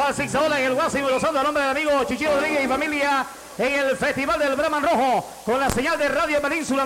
Festival Zigzagola en el Guasimo de los Santos, a nombre del amigo Chichiro Rodríguez y familia, en el Festival del Brahman Rojo, con la señal de Radio Península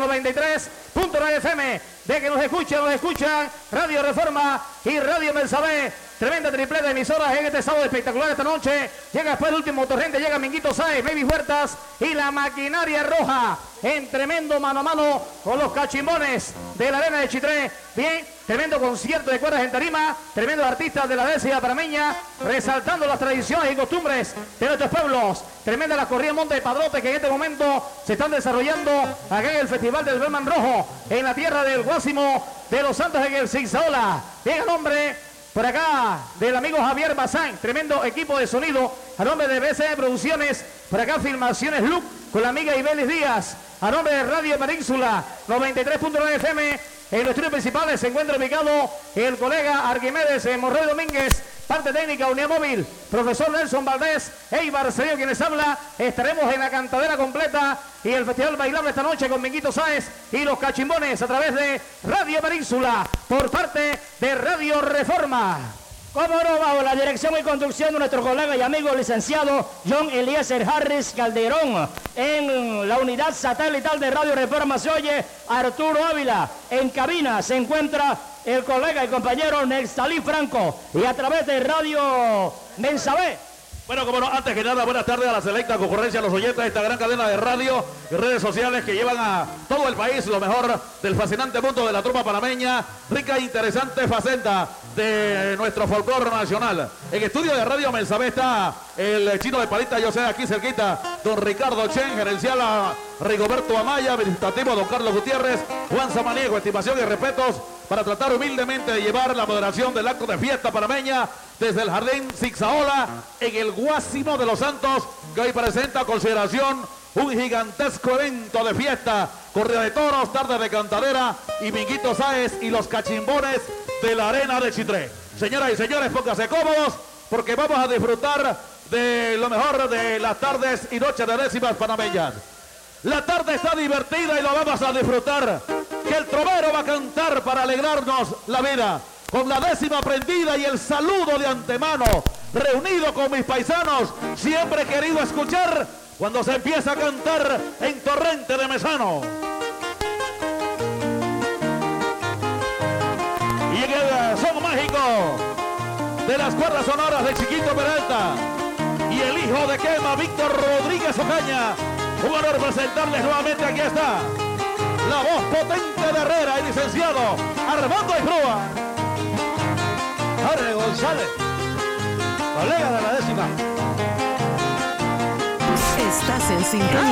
93.9 FM, de que nos escuchan Radio Reforma y Radio Melsabé. Tremenda tripleta de emisoras en este sábado espectacular esta noche. Llega después el último torrente, llega Minguito Sáez, Baby Huertas y la maquinaria roja en tremendo mano a mano con los cachimbones de la arena de Chitré. Bien, tremendo concierto de cuerdas en tarima, tremendos artistas de la décima parameña, resaltando las tradiciones y costumbres de nuestros pueblos. Tremenda la corrida Monte de Padrote que en este momento se están desarrollando acá en el Festival del Brahman Rojo, en la tierra del Guasimo de los Santos en el Zigzagola. Bien, a nombre por acá del amigo Javier Bazán, tremendo equipo de sonido, a nombre de BCE Producciones, por acá Filmaciones Look, con la amiga Ibelis Díaz, a nombre de Radio Península 93.9 FM, en los estudios principales se encuentra ubicado el colega Arquimedes Morrey Domínguez, parte técnica Unidad Móvil, profesor Nelson Valdés, Eibar Cerillo quienes habla. Estaremos en la cantadera completa y el festival bailable esta noche con Minguito Sáez y los cachimbones a través de Radio Península por parte de Radio Reforma. Cómo no, bajo la dirección y conducción de nuestro colega y amigo licenciado John Eliezer Harris Calderón. En la unidad satelital de Radio Reforma se oye Arturo Ávila. En cabina se encuentra el colega y compañero Nextalí Franco. Y a través de Radio Mensabé. Bueno, como no, antes que nada, buenas tardes a la selecta concurrencia, a los oyentes de esta gran cadena de radio y redes sociales que llevan a todo el país lo mejor del fascinante mundo de la trompa panameña, rica e interesante faceta de nuestro folclore nacional. En estudio de Radio Melsabé está el chino de Palita, yo sé, aquí cerquita, don Ricardo Chen, gerencial a Rigoberto Amaya, administrativo don Carlos Gutiérrez, Juan Samaniego, estimación y respetos para tratar humildemente de llevar la moderación del acto de fiesta panameña desde el Jardín Zigzagola en el Guasimo de los Santos, que hoy presenta a consideración un gigantesco evento de fiesta, corrida de toros, tarde de cantadera y Minguito Sáez y los cachimbones de la arena de Chitré. Señoras y señores, pónganse cómodos porque vamos a disfrutar de lo mejor de las tardes y noches de décimas panameñas. La tarde está divertida y lo vamos a disfrutar, que el trovero va a cantar para alegrarnos la vida, con la décima prendida y el saludo de antemano, reunido con mis paisanos, siempre he querido escuchar cuando se empieza a cantar en Torrente de Mesano. Y en el son mágico de las cuerdas sonoras de Chiquito Peralta y el hijo de Quema, Víctor Rodríguez Ocaña. Un honor presentarles nuevamente, aquí está la voz potente de Herrera, el licenciado Armando Ifrúa. Jorge González, colega de la décima. Estás en sintonía.